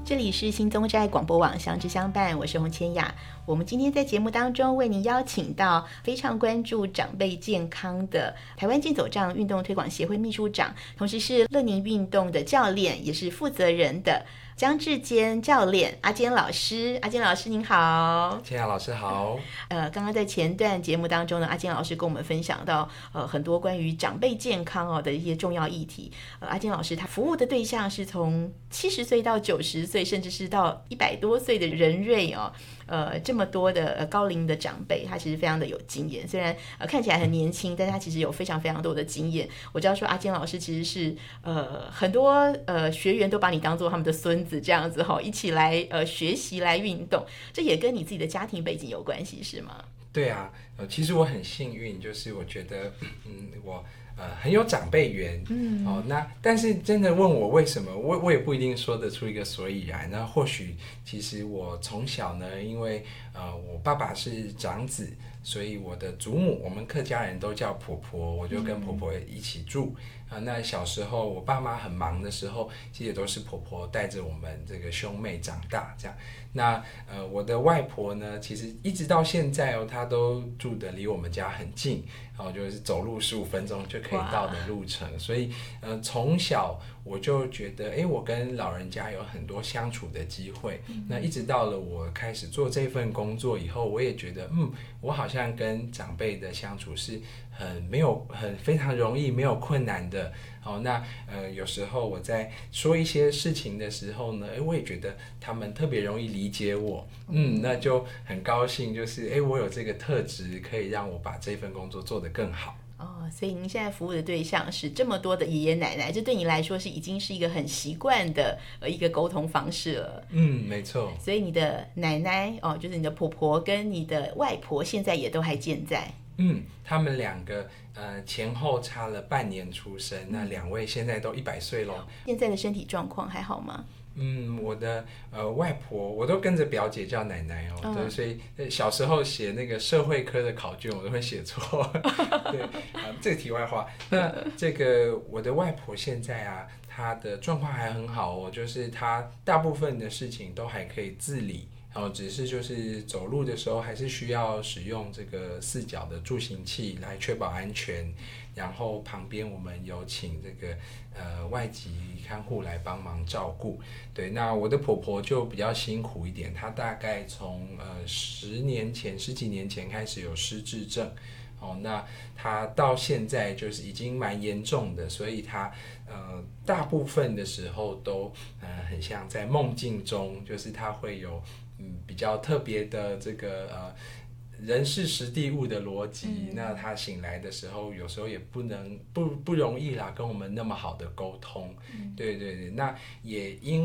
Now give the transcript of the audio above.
这里是新宗斋广播网相知相伴，我是洪千雅。我们今天在节目当中为您邀请到非常关注长辈健康的台湾健走杖运动推广协会秘书长，同时是乐宁运动的教练，也是负责人的江志坚教练，阿坚老师。阿坚老师您好。 千雅老师好。 刚刚在前段节目当中呢，阿坚老师跟我们分享到很多关于长辈健康的一些重要议题。阿坚老师他服务的对象是从70岁到90岁，甚至是到100多岁的人瑞这么多的高龄的长辈，他其实非常的有经验。虽然看起来很年轻，但他其实有非常非常多的经验。我知道说阿坚老师其实是很多学员都把你当做他们的孙子这样子一起来学习来运动，这也跟你自己的家庭背景有关系是吗？ 对啊，其实我很幸运，就是我觉得我很有长辈缘，那但是真的问我为什么，我也不一定说得出一个所以然。那或许其实我从小呢，因为我爸爸是长子，所以我的祖母，我们客家人都叫婆婆，我就跟婆婆一起住。那小时候我爸妈很忙的时候，其实也都是婆婆带着我们这个兄妹长大这样。那我的外婆呢，其实一直到现在她都住得离我们家很近，就是走路15分钟就可以到的路程。所以从小我就觉得我跟老人家有很多相处的机会。那一直到了我开始做这份工作以后，我也觉得我好像跟长辈的相处是非常容易，没有困难的。那有时候我在说一些事情的时候呢，我也觉得他们特别容易理解我。那就很高兴，就是我有这个特质，可以让我把这份工作做得更好。 所以您现在服务的对象是这么多的爷爷奶奶，这对你来说已经是一个很习惯的一个沟通方式了。 没错。 所以你的奶奶就是你的婆婆跟你的外婆现在也都还健在。 他们两个前后差了半年出生，那两位现在都100岁咯。 现在的身体状况还好吗？ 我的外婆，我都跟着表姐叫奶奶对，所以小时候写那个社会科的考卷我都会写错。对，这个题外话。那这个我的外婆现在她的状况还很好就是她大部分的事情都还可以自理。只是就是走路的时候还是需要使用这个4脚的助行器来确保安全，然后旁边我们有请这个外籍看护来帮忙照顾。对，那我的婆婆就比较辛苦一点，她大概从10几年前开始有失智症。那她到现在就是已经蛮严重的，所以她大部分的时候都很像在梦境中，就是她会有比较特别的这个人事时地物的逻辑。那他醒来的时候，有时候也不容易啦，跟我们那么好的沟通。对，那也因